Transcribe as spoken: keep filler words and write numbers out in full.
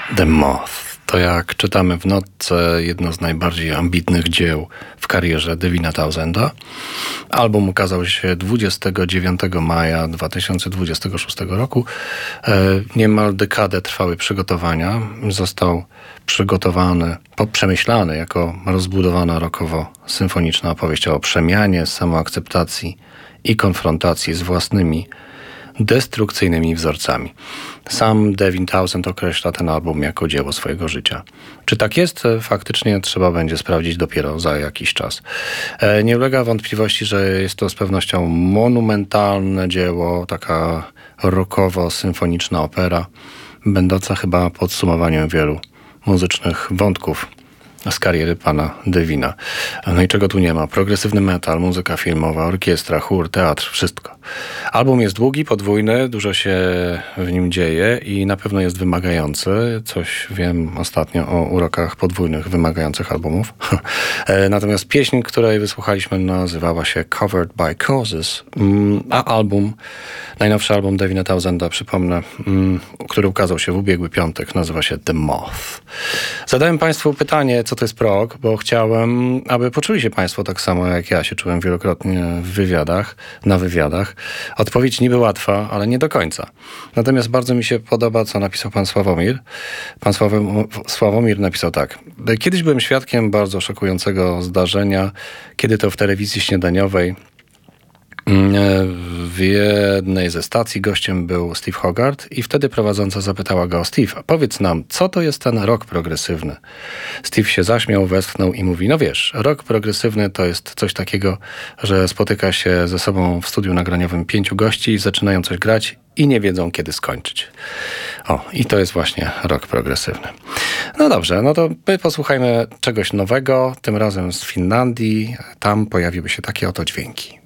The Moth. To jak czytamy w notce jedno z najbardziej ambitnych dzieł w karierze Devina Townsenda. Album ukazał się dwudziestego dziewiątego maja dwa tysiące dwudziestego szóstego roku. Niemal dekadę trwały przygotowania. Został przygotowany, przemyślany jako rozbudowana rockowo-symfoniczna opowieść o przemianie, samoakceptacji i konfrontacji z własnymi destrukcyjnymi wzorcami. Sam Devin Townsend określa ten album jako dzieło swojego życia. Czy tak jest? Faktycznie trzeba będzie sprawdzić dopiero za jakiś czas. Nie ulega wątpliwości, że jest to z pewnością monumentalne dzieło, taka rockowo-symfoniczna opera, będąca chyba podsumowaniem wielu muzycznych wątków z kariery pana Devina. No i czego tu nie ma? Progresywny metal, muzyka filmowa, orkiestra, chór, teatr, wszystko. Album jest długi, podwójny, dużo się w nim dzieje i na pewno jest wymagający. Coś wiem ostatnio o urokach podwójnych, wymagających albumów. Natomiast pieśń, której wysłuchaliśmy, nazywała się Covered by Causes, a album, najnowszy album Devina Townsenda, przypomnę, który ukazał się w ubiegły piątek, nazywa się The Moth. Zadałem państwu pytanie, co to jest prog, bo chciałem, aby poczuli się państwo tak samo, jak ja się czułem wielokrotnie w wywiadach, na wywiadach. Odpowiedź niby łatwa, ale nie do końca. Natomiast bardzo mi się podoba, co napisał pan Sławomir. Pan Sławomir napisał tak. Kiedyś byłem świadkiem bardzo szokującego zdarzenia, kiedy to w telewizji śniadaniowej w jednej ze stacji gościem był Steve Hogarth i wtedy prowadząca zapytała go: Steve, powiedz nam, co to jest ten rock progresywny? Steve się zaśmiał, westchnął i mówi: no wiesz, rock progresywny to jest coś takiego, że spotyka się ze sobą w studiu nagraniowym pięciu gości, zaczynają coś grać i nie wiedzą, kiedy skończyć. O, i to jest właśnie rock progresywny. No dobrze, no to my posłuchajmy czegoś nowego, tym razem z Finlandii. Tam pojawiły się takie oto dźwięki.